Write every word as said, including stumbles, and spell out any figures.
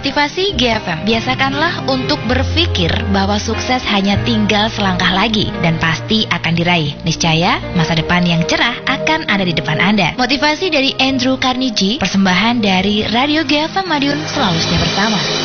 Motivasi G F M. Biasakanlah untuk berpikir bahwa sukses hanya tinggal selangkah lagi dan pasti akan diraih. Niscaya masa depan yang cerah akan ada di depan Anda. Motivasi dari Andrew Carnegie, persembahan dari Radio G F M Madiun, selalu setia bersama.